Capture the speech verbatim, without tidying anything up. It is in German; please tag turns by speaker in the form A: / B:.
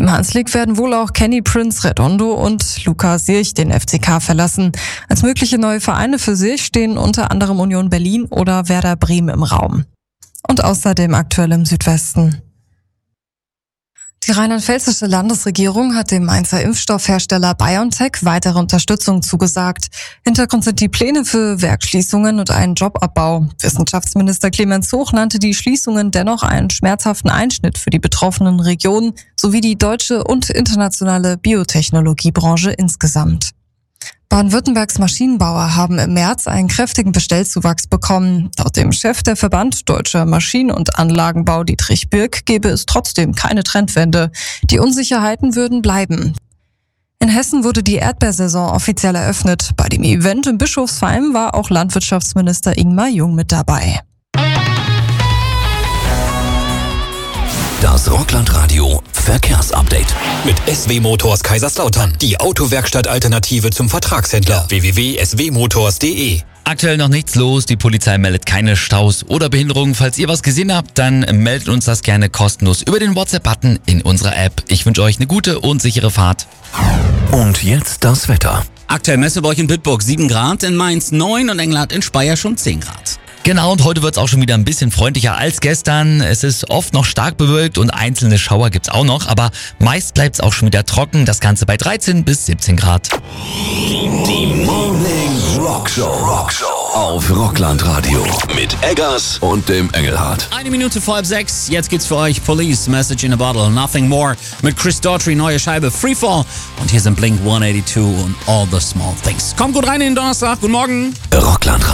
A: Neben Hanslik werden wohl auch Kenny Prince Redondo und Luca Sirch den F C K verlassen. Als mögliche neue Vereine für Sirch stehen unter anderem Union Berlin oder Werder Bremen im Raum. Und außerdem aktuell im Südwesten. Die rheinland-pfälzische Landesregierung hat dem Mainzer Impfstoffhersteller BioNTech weitere Unterstützung zugesagt. Hintergrund sind die Pläne für Werksschließungen und einen Jobabbau. Wissenschaftsminister Clemens Hoch nannte die Schließungen dennoch einen schmerzhaften Einschnitt für die betroffenen Regionen sowie die deutsche und internationale Biotechnologiebranche insgesamt. Baden-Württembergs Maschinenbauer haben im März einen kräftigen Bestellzuwachs bekommen. Laut dem Chef der Verband Deutscher Maschinen- und Anlagenbau Dietrich Birk gebe es trotzdem keine Trendwende. Die Unsicherheiten würden bleiben. In Hessen wurde die Erdbeersaison offiziell eröffnet. Bei dem Event im Bischofsheim war auch Landwirtschaftsminister Ingmar Jung mit dabei.
B: Das Rockland-Radio Verkehrsupdate. Mit S W Motors Kaiserslautern. Die Autowerkstatt-Alternative zum Vertragshändler. w w w punkt s w motors punkt d e.
C: Aktuell noch nichts los. Die Polizei meldet keine Staus oder Behinderungen. Falls ihr was gesehen habt, dann meldet uns das gerne kostenlos über den WhatsApp-Button in unserer App. Ich wünsche euch eine gute und sichere Fahrt.
B: Und jetzt das Wetter.
D: Aktuell Messeburg in Bitburg sieben Grad, in Mainz neun und Englert in Speyer schon zehn Grad.
C: Genau, und heute wird es auch schon wieder ein bisschen freundlicher als gestern. Es ist oft noch stark bewölkt und einzelne Schauer gibt's auch noch, aber meist bleibt's auch schon wieder trocken. Das Ganze bei dreizehn bis siebzehn Grad.
B: Die Morning Rockshow. Rockshow auf Rockland Radio mit Eggers und dem Engelhardt.
D: Eine Minute vor halb sechs, jetzt geht's für euch Police, Message in a Bottle, Nothing More mit Chris Daughtry, neue Scheibe Freefall und hier sind Blink hundertzweiundachtzig und All the Small Things. Kommt gut rein in den Donnerstag, guten Morgen.
B: Rockland Radio.